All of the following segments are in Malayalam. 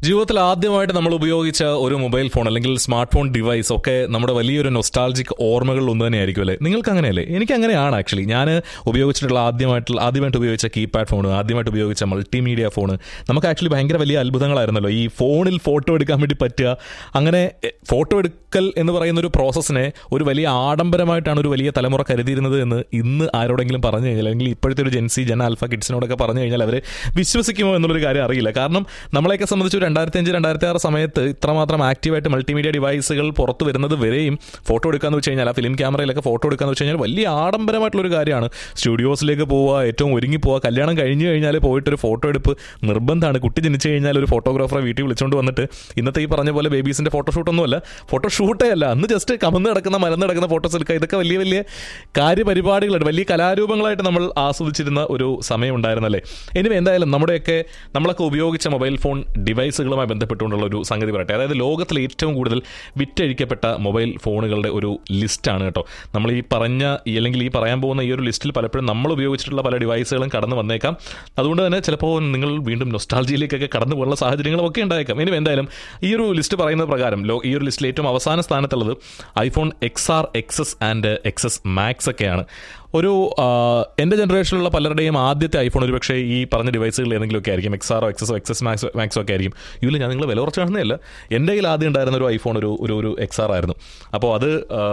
ജീവിതത്തിൽ ആദ്യമായിട്ട് നമ്മൾ ഉപയോഗിച്ച ഒരു മൊബൈൽ ഫോൺ അല്ലെങ്കിൽ സ്മാർട്ട് ഫോൺ ഡിവൈസ് ഒക്കെ നമ്മുടെ വലിയൊരു നൊസ്റ്റാൾജിക് ഓർമ്മകളിൽ ഒന്ന് തന്നെയായിരിക്കും അല്ലേ? നിങ്ങൾക്ക് അങ്ങനെയല്ലേ? എനിക്ക് അങ്ങനെയാണ്. ആക്ച്വലി ഞാൻ ഉപയോഗിച്ചിട്ടുള്ള ആദ്യമായിട്ട് ഉപയോഗിച്ച കീപാഡ് ഫോൺ, ആദ്യമായിട്ട് ഉപയോഗിച്ച മൾട്ടിമീഡിയ ഫോൺ, നമുക്ക് ആക്ച്വലി ഭയങ്കര വലിയ അത്ഭുതങ്ങളായിരുന്നല്ലോ. ഈ ഫോണിൽ ഫോട്ടോ എടുക്കാൻ വേണ്ടി പറ്റുക, അങ്ങനെ ഫോട്ടോ എടുക്കൽ എന്ന് പറയുന്ന ഒരു പ്രോസസ്സിനെ ഒരു വലിയ ആഡംബരമായിട്ടാണ് ഒരു വലിയ തലമുറ കരുതിയിരുന്നത് എന്ന് ഇന്ന് ആരോടെങ്കിലും പറഞ്ഞു കഴിഞ്ഞാൽ, അല്ലെങ്കിൽ ഇപ്പോഴത്തെ ഒരു ജൻ ആൽഫ കിഡ്സിനോടൊക്കെ പറഞ്ഞു കഴിഞ്ഞാൽ അവർ വിശ്വസിക്കുമോ എന്നുള്ളൊരു കാര്യം അറിയില്ല. കാരണം നമ്മളെയൊക്കെ സംബന്ധിച്ച് 2005-2006 സമയത്ത് ഇത്രമാത്രം ആക്റ്റീവായിട്ട് മൾട്ടിമീഡിയ ഡിവൈസുകൾ പുറത്ത് വരുന്നത് വരെയും ഫോട്ടോ എടുക്കാന്ന് വെച്ച് കഴിഞ്ഞാൽ, ആ ഫിലിം ക്യാമറയിലൊക്കെ ഫോട്ടോ എടുക്കാന്ന് വെച്ച് കഴിഞ്ഞാൽ വലിയ ആഡംബരമായിട്ടുള്ളൊരു കാര്യമാണ്. സ്റ്റുഡിയോസിലേക്ക് പോവുക, ഏറ്റവും ഒരുങ്ങി പോവുക, കല്യാണം കഴിഞ്ഞ് കഴിഞ്ഞാൽ പോയിട്ടൊരു ഫോട്ടോ എടുപ്പ് നിർബന്ധമാണ്. കുട്ടി ജനിച്ചു കഴിഞ്ഞാൽ ഒരു ഫോട്ടോഗ്രാഫറെ വീട്ടിൽ വിളിച്ചുകൊണ്ട് വന്നിട്ട്, ഇന്നത്തെ ഈ പറഞ്ഞ പോലെ ബേബീസിൻ്റെ ഫോട്ടോഷൂട്ടൊന്നുമല്ല, ഫോട്ടോഷൂട്ടേ അല്ല, അന്ന് ജസ്റ്റ് കമന്ന് കിടക്കുന്ന മലന്ന് കിടക്കുന്ന ഫോട്ടോസ് എടുക്കുക. ഇതൊക്കെ വലിയ വലിയ കാര്യപരിപാടികളായിട്ട് വലിയ കലാരൂപങ്ങളായിട്ട് നമ്മൾ ആസ്വദിച്ചിരുന്ന ഒരു സമയം ഉണ്ടായിരുന്നല്ലേ. ഇനി എന്തായാലും നമ്മളൊക്കെ ഉപയോഗിച്ച മൊബൈൽ ഫോൺ ഡിവൈസുകളുമായി ബന്ധപ്പെട്ടുകൊണ്ടുള്ള ഒരു സംഗതി പറയട്ടെ. അതായത് ലോകത്തിലെ ഏറ്റവും കൂടുതൽ വിറ്റഴിക്കപ്പെട്ട മൊബൈൽ ഫോണുകളുടെ ഒരു ലിസ്റ്റാണ് കേട്ടോ നമ്മൾ ഈ പറയാൻ പോകുന്ന ഈ ഒരു ലിസ്റ്റിൽ പലപ്പോഴും നമ്മൾ ഉപയോഗിച്ചിട്ടുള്ള പല ഡിവൈസുകളും കടന്നു വന്നേക്കാം. അതുകൊണ്ട് തന്നെ ചിലപ്പോൾ നിങ്ങൾ വീണ്ടും നൊസ്റ്റാൾജിയിലേക്കൊക്കെ കടന്നു പോകാനുള്ള സാഹചര്യങ്ങളും ഒക്കെ ഉണ്ടായേക്കാം. ഇനി എന്തായാലും ഈ ഒരു ലിസ്റ്റ് പറയുന്ന പ്രകാരം ഈ ഒരു ലിസ്റ്റിൽ ഏറ്റവും അവസാന സ്ഥാനത്തുള്ളത് iPhone XR, XS and XS Max ഒക്കെയാണ്. എൻ്റെ ജനറേഷനിലുള്ള പലരുടെയും ആദ്യത്തെ ഐഫോൺ ഒരു പക്ഷേ ഈ പറഞ്ഞ ഡിവൈസുകൾ ഏതെങ്കിലുമൊക്കെ ആയിരിക്കും. XR, XS, XS Max ഒക്കെ ആയിരിക്കും. ഇതിൽ ഞാൻ നിങ്ങൾ വില കുറച്ച് കാണുന്നതല്ല, എൻ്റെ കയ്യിൽ ആദ്യം ഉണ്ടായിരുന്ന ഒരു ഐഫോൺ ഒരു XR ആയിരുന്നു. അപ്പോൾ അത്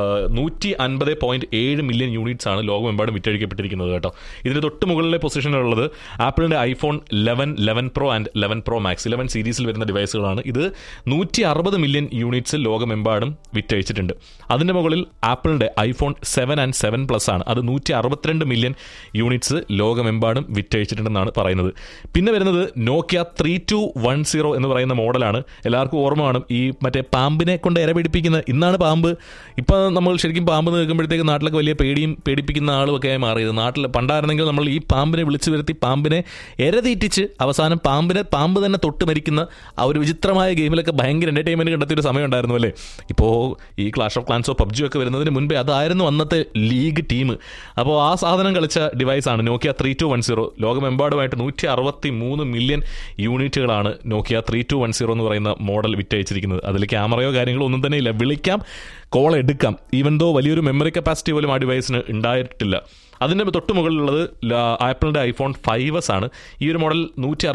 150.7 മില്യൺ യൂണിറ്റ്സ് ആണ് ലോകമെമ്പാടും വിറ്റഴിക്കപ്പെട്ടിരിക്കുന്നത് കേട്ടോ. ഇതിന് തൊട്ട് മുകളിലെ പൊസിഷനിലുള്ളത് ആപ്പിളിൻ്റെ iPhone 11 Pro and 11 Pro Max 11 സീരീസിൽ വരുന്ന ഡിവൈസുകളാണ്. ഇത് 160 മില്യൺ യൂണിറ്റ്സ് ലോകമെമ്പാടും വിറ്റഴിച്ചിട്ടുണ്ട്. അതിൻ്റെ മുകളിൽ ആപ്പിളിൻ്റെ ഐഫോൺ 7 ആൻഡ് 7 Plus ആണ്. അത് 162 മില്യൺ യൂണിറ്റ്സ് ലോകമെമ്പാടും വിറ്റഴിച്ചിട്ടുണ്ടെന്നാണ് പറയുന്നത്. പിന്നെ വരുന്നത് നോക്കിയ 3210 എന്ന് പറയുന്ന മോഡലാണ്. എല്ലാവർക്കും ഓർമ്മ കാണും, ഈ മറ്റേ പാമ്പിനെ കൊണ്ട് ഇര പിടിപ്പിക്കുന്ന. ഇന്നാണ് പാമ്പ്, ഇപ്പം നമ്മൾ ശരിക്കും പാമ്പ് നിൽക്കുമ്പോഴത്തേക്ക് നാട്ടിലൊക്കെ വലിയ പേടിപ്പിക്കുന്ന ആളുമൊക്കെ ആയി മാറിയത്. നാട്ടിൽ പണ്ടായിരുന്നെങ്കിൽ നമ്മൾ ഈ പാമ്പിനെ വിളിച്ചു വരുത്തി പാമ്പിനെ ഇര തീറ്റിച്ച് അവസാനം പാമ്പ് തന്നെ തൊട്ട് മരിക്കുന്ന ആ ഒരു വിചിത്രമായ ഗെയിമിലൊക്കെ ഭയങ്കര എൻ്റർടൈൻമെൻറ്റ് കണ്ടെത്തിയൊരു സമയം ഉണ്ടായിരുന്നു അല്ലേ. ഇപ്പോൾ ഈ ക്ലാഷ് ഓഫ് ക്ലാൻസോ പബ്ജിയോ ഒക്കെ വരുന്നതിന് മുൻപേ അതായിരുന്നു അന്നത്തെ ലീഗ് ടീം. അപ്പോൾ ആ സാധനം കളിച്ച ഡിവൈസാണ് നോക്കിയ 3210. ലോകമെമ്പാടുമായിട്ട് 163 മില്യൺ യൂണിറ്റുകളാണ് നോക്കിയ 3210 എന്ന് പറയുന്ന മോഡൽ വിറ്റഴിച്ചിരിക്കുന്നത്. അതിൽ ക്യാമറയോ കാര്യങ്ങളോ ഒന്നും തന്നെ ഇല്ല. വിളിക്കാം, കോൾ എടുക്കാം, ഈവൻ ദോ വലിയൊരു മെമ്മറി കപ്പാസിറ്റി പോലും ആ ഡിവൈസിന് ഉണ്ടായിട്ടില്ല. അതിൻ്റെ തൊട്ട് മുകളിലുള്ളത് ആപ്പിളിൻ്റെ ഐഫോൺ 5s ആണ്. ഈ ഒരു മോഡൽ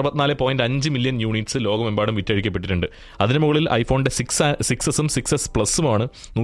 164.5 മില്യൺ യൂണിറ്റ്സ് ലോകമെമ്പാടും വിറ്റഴിക്കപ്പെട്ടിട്ടുണ്ട്. അതിന് മുകളിൽ ഐഫോണിൻ്റെ 6സും 6s പ്ലസുമാണ്.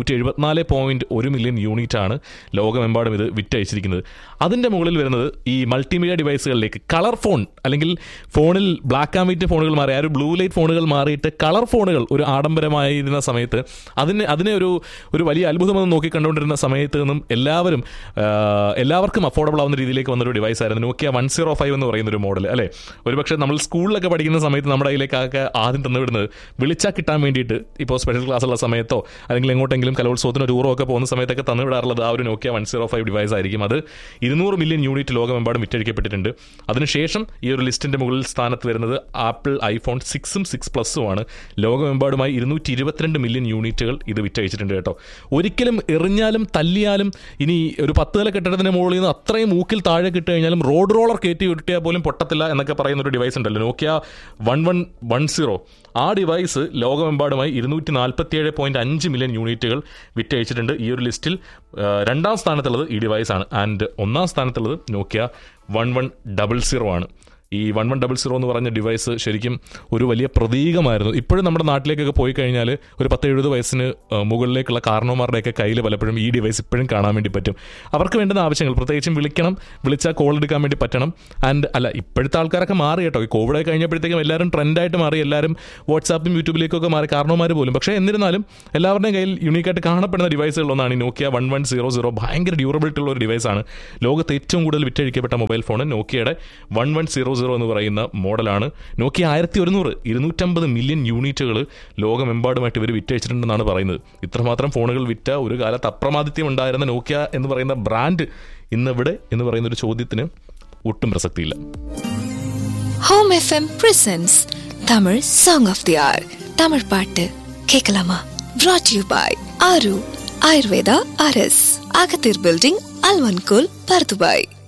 174.1 മില്യൺ യൂണിറ്റ് ആണ് ലോകമെമ്പാടും ഇത് വിറ്റഴിച്ചിരിക്കുന്നത്. അതിൻ്റെ മുകളിൽ വരുന്നത് ഈ മൾട്ടിമീഡിയ ഡിവൈസുകളിലേക്ക് കളർ ഫോൺ, അല്ലെങ്കിൽ ഫോണിൽ ബ്ലാക്ക് ആൻഡ് വൈറ്റ് ഫോണുകൾ മാറി, ആ ഒരു ബ്ലൂ ലൈറ്റ് ഫോണുകൾ മാറിയിട്ട് കളർ ഫോണുകൾ ഒരു ആഡംബരമായിരുന്ന സമയത്ത് അതിനെ ഒരു വലിയ അത്ഭുതമെന്ന് നോക്കി കണ്ടുകൊണ്ടിരുന്ന സമയത്ത് നിന്നും എല്ലാവർക്കും അഫോർഡബിൾ ആവുന്ന രീതിയിലേക്ക് വന്നൊരു ഡിവൈസ് ആയിരുന്നു നോക്കിയ 105 എന്ന് പറയുന്ന ഒരു മോഡൽ അല്ലേ. ഒരുപക്ഷെ നമ്മൾ സ്കൂളിലൊക്കെ പഠിക്കുന്ന സമയത്ത് നമ്മുടെ കയ്യിലേക്കൊക്കെ ആദ്യം തന്നുവിടുന്നത് വിളിച്ചാൽ കിട്ടാൻ വേണ്ടിയിട്ട്, ഇപ്പോൾ സ്പെഷ്യൽ ക്ലാസ്സുള്ള സമയത്തോ അല്ലെങ്കിൽ എങ്ങോട്ടെങ്കിലും കലോത്സവത്തിനോ ടൂറോ ഒക്കെ പോകുന്ന സമയത്തൊക്കെ തന്നുവിടാറുള്ളത് ആ ഒരു നോക്കിയ 105 ഡിവൈസ് ആയിരിക്കും. അത് 200 മില്യൺ യൂണിറ്റ് ലോകമെമ്പാടും വിറ്റഴിക്കപ്പെട്ടിട്ടുണ്ട്. അതിനുശേഷം ഈ ഒരു ലിസ്റ്റിൻ്റെ മുകളിൽ സ്ഥാനത്ത് വരുന്നത് ആപ്പിൾ ഐഫോൺ 6ഉം 6 പ്ലസും ആണ്. ലോകമെമ്പാടുമായി 222 മില്യൺ യൂണിറ്റുകൾ ഇത് വിറ്റഴിച്ചിട്ടുണ്ട് കേട്ടോ. ഒരിക്കലും എറിഞ്ഞാലും തല്ലിയാലും, ഇനി ഒരു 10 നില കെട്ടിടത്തിന് മുകളിൽ നിന്ന് അത്രയും മൂക്കിൽ താഴെ കിട്ടി കഴിഞ്ഞാലും റോഡ് റോളർ കയറ്റി കിട്ടിയാൽ പോലും പൊട്ടത്തില്ല എന്നൊക്കെ പറയുന്ന ഒരു ഡിവൈസ് ഉണ്ടല്ലോ, നോക്കിയ 1110. ആ ഡിവൈസ് ലോകമെമ്പാടുമായി 247.5 മില്യൺ യൂണിറ്റുകൾ വിറ്റഴിച്ചിട്ടുണ്ട്. ഈ ഒരു ലിസ്റ്റിൽ രണ്ടാം സ്ഥാനത്തുള്ളത് ഈ ഡിവൈസാണ്. ആൻഡ് ഒന്നാം സ്ഥാനത്തുള്ളത് നോക്കിയ 1100 ആണ്. ഈ 1100 എന്ന് പറഞ്ഞ ഡിവൈസ് ശരിക്കും ഒരു വലിയ പ്രതീകമായിരുന്നു. ഇപ്പോഴും നമ്മുടെ നാട്ടിലേക്കൊക്കെ പോയി കഴിഞ്ഞാൽ ഒരു 10-70 വയസ്സിന് മുകളിലേക്കുള്ള കാരണവന്മാരുടെയൊക്കെ കയ്യിൽ പലപ്പോഴും ഈ ഡിവൈസ് ഇപ്പോഴും കാണാൻ വേണ്ടി പറ്റും. അവർക്ക് വേണ്ടുന്ന ആവശ്യങ്ങൾ, പ്രത്യേകിച്ചും വിളിച്ചാൽ കോൾ എടുക്കാൻ വേണ്ടി പറ്റണം. ആൻഡ് ഇപ്പോഴത്തെ ആൾക്കാരൊക്കെ മാറി കേട്ടോ. ഈ കോവിഡ് കഴിഞ്ഞപ്പോഴത്തേക്കും എല്ലാവരും ട്രെൻഡായിട്ട് മാറി, എല്ലാവരും വാട്സാപ്പും യൂട്യൂബിലേക്കൊക്കെ മാറി, കാരണവന്മാർ പോലും. പക്ഷേ എന്നിരുന്നാലും എല്ലാവരുടെയും കയ്യിൽ യൂണീക്കായിട്ട് കാണപ്പെടുന്ന ഡിവൈസുകളൊന്നാണ് ഈ നോക്കിയ 1100. ഭയങ്കര ഡ്യൂറബിലിറ്റി ഉള്ള ഒരു ഡിവൈസാണ്. ലോകത്ത് ഏറ്റവും കൂടുതൽ വിറ്റഴിക്കപ്പെട്ട മൊബൈൽ ഫോൺ നോക്കിയയുടെ 1100 എന്ന് പറയുന്ന മോഡലാണ്. നോക്കിയ 250 മില്യൺ യൂണിറ്റുകൾ ലോകമെമ്പാടുമായിട്ട് ഇവർ വിറ്റഴിച്ചിട്ടുണ്ടെന്നാണ് പറയുന്നത്. ഇത്രമാത്രം ഫോണുകൾ വിറ്റ ഒരു കാലത്ത് അപ്രമാദിത്യം ഉണ്ടായിരുന്ന നോക്കിയ എന്ന് പറയുന്ന ബ്രാൻഡ് ഇന്നിവിടെ എന്ന് പറയുന്ന ഒരു ചോദ്യത്തിന് ഒട്ടും പ്രസക്തിയില്ല. Home FM presents Tamil Song of the Hour. Tamil പാട്ട് കേൾക്കലാമ. Brought to you by Aru Ayurveda RS, Agathir Building, Alvankul, Pardubai.